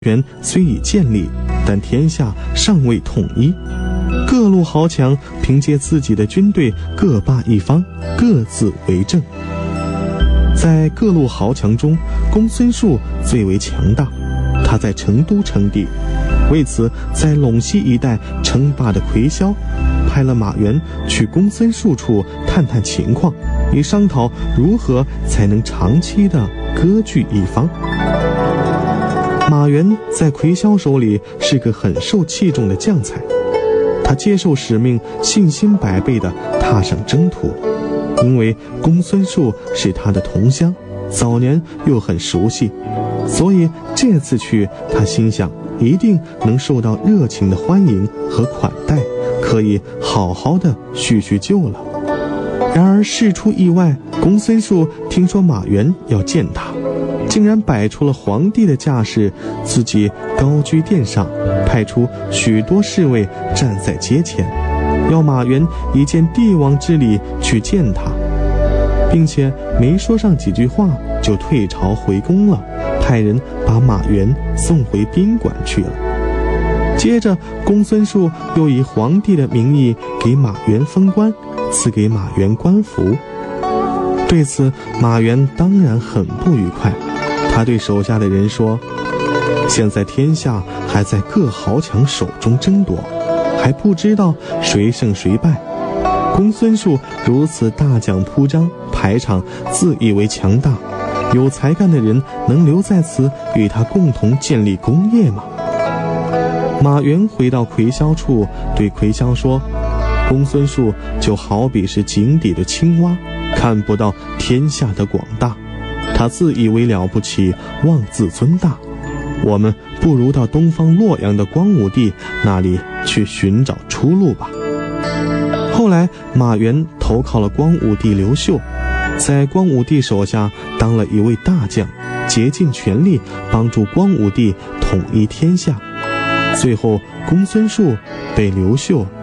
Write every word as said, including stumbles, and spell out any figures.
元虽已建立，但天下尚未统一，各路豪强凭借自己的军队各霸一方，各自为政。在各路豪强中，公孙述最为强大，他在成都称帝。为此，在陇西一带称霸的夔萧派了马援去公孙述处探探情况，以商讨如何才能长期的割据一方。马援在夔萧手里是个很受器重的将才，他接受使命，信心百倍地踏上征途。因为公孙述是他的同乡，早年又很熟悉，所以这次去，他心想一定能受到热情的欢迎和款待，可以好好的叙叙旧了。然而事出意外，公孙述听说马援要见他，竟然摆出了皇帝的架势，自己高居殿上，派出许多侍卫站在阶前，要马援以见帝王之礼去见他，并且没说上几句话就退朝回宫了，派人把马援送回宾馆去了。接着公孙述又以皇帝的名义给马援封官，赐给马援官服。对此马援当然很不愉快，他对手下的人说，现在天下还在各豪强手中争夺，还不知道谁胜谁败。公孙述如此大讲铺张，排场，自以为强大，有才干的人能留在此与他共同建立功业吗？马援回到夔萧处，对夔萧说，公孙述就好比是井底的青蛙，看不到天下的广大，他自以为了不起，妄自尊大，我们不如到东方洛阳的光武帝那里去寻找出路吧。后来马援投靠了光武帝刘秀，在光武帝手下当了一位大将，竭尽全力帮助光武帝统一天下。最后公孙述被刘秀